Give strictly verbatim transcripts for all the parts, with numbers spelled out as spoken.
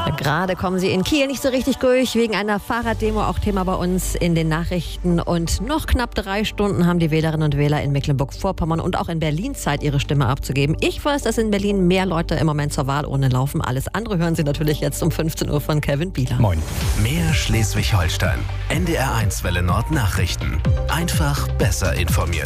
Gerade kommen Sie in Kiel nicht so richtig durch, wegen einer Fahrraddemo, auch Thema bei uns in den Nachrichten. Und noch knapp drei Stunden haben die Wählerinnen und Wähler in Mecklenburg-Vorpommern und auch in Berlin Zeit, ihre Stimme abzugeben. Ich weiß, dass in Berlin mehr Leute im Moment zur Wahlurne laufen. Alles andere hören Sie natürlich jetzt um fünfzehn Uhr von Kevin Bieler. Moin. Mehr Schleswig-Holstein. N D R eins Welle Nord Nachrichten. Einfach besser informiert.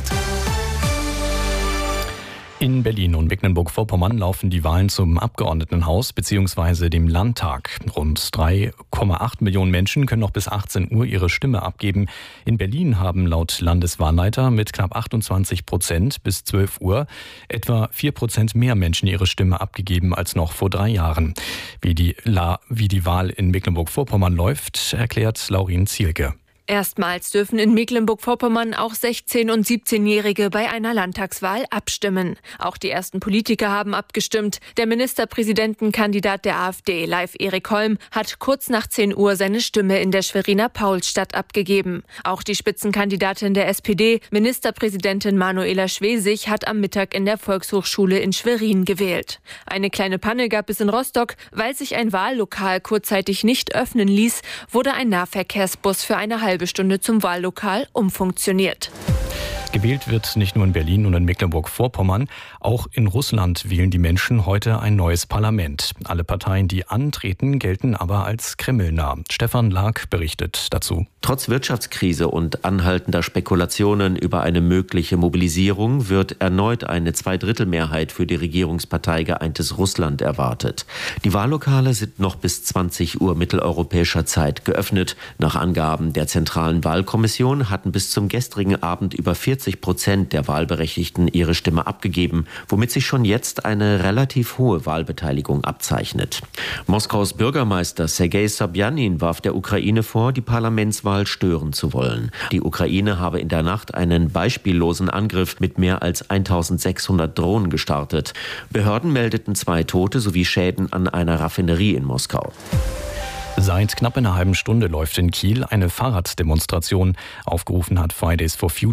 In Berlin und Mecklenburg-Vorpommern laufen die Wahlen zum Abgeordnetenhaus bzw. dem Landtag. Rund drei Komma acht Millionen Menschen können noch bis achtzehn Uhr ihre Stimme abgeben. In Berlin haben laut Landeswahlleiter mit knapp achtundzwanzig Prozent bis zwölf Uhr etwa vier Prozent mehr Menschen ihre Stimme abgegeben als noch vor drei Jahren. Wie die, La, wie die Wahl in Mecklenburg-Vorpommern läuft, erklärt Laurin Zielke. Erstmals dürfen in Mecklenburg-Vorpommern auch sechzehn- und siebzehnjährige bei einer Landtagswahl abstimmen. Auch die ersten Politiker haben abgestimmt. Der Ministerpräsidentenkandidat der AfD, Leif Erik Holm, hat kurz nach zehn Uhr seine Stimme in der Schweriner Paulsstadt abgegeben. Auch die Spitzenkandidatin der S P D, Ministerpräsidentin Manuela Schwesig, hat am Mittag in der Volkshochschule in Schwerin gewählt. Eine kleine Panne gab es in Rostock. Weil sich ein Wahllokal kurzzeitig nicht öffnen ließ, wurde ein Nahverkehrsbus für eine halbe Stunde zum Wahllokal umfunktioniert. Gewählt wird nicht nur in Berlin und in Mecklenburg-Vorpommern, auch in Russland wählen die Menschen heute ein neues Parlament. Alle Parteien, die antreten, gelten aber als kremlnah. Stefan Lag berichtet dazu. Trotz Wirtschaftskrise und anhaltender Spekulationen über eine mögliche Mobilisierung wird erneut eine Zweidrittelmehrheit für die Regierungspartei Geeintes Russland erwartet. Die Wahllokale sind noch bis zwanzig Uhr mitteleuropäischer Zeit geöffnet. Nach Angaben der Zentralen Wahlkommission hatten bis zum gestrigen Abend über vierzig Prozent der Wahlberechtigten ihre Stimme abgegeben, womit sich schon jetzt eine relativ hohe Wahlbeteiligung abzeichnet. Moskaus Bürgermeister Sergei Sobjanin warf der Ukraine vor, die Parlamentswahl stören zu wollen. Die Ukraine habe in der Nacht einen beispiellosen Angriff mit mehr als eintausendsechshundert Drohnen gestartet. Behörden meldeten zwei Tote sowie Schäden an einer Raffinerie in Moskau. Seit knapp einer halben Stunde läuft in Kiel eine Fahrraddemonstration. Aufgerufen hat Fridays for Future.